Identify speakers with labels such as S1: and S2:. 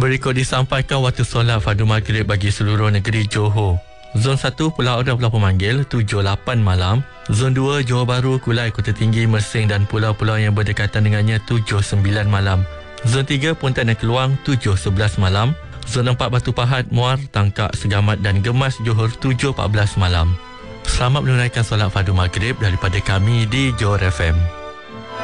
S1: Berikut disampaikan waktu solat fardu maghrib bagi seluruh negeri Johor. Zon 1 Pulau Araf Pulau Pemanggil 7.8 malam. Zon 2 Johor Bahru, Kulai, Kota Tinggi, Mersing dan pulau-pulau yang berdekatan dengannya 7.9 malam. Zon 3 Pontianak Keluang 7.11 malam. Zon 4 Batu Pahat, Muar, Tangkak, Segamat dan Gemas Johor 7.14 malam. Selamat menunaikan solat fardu maghrib daripada kami di Johor FM.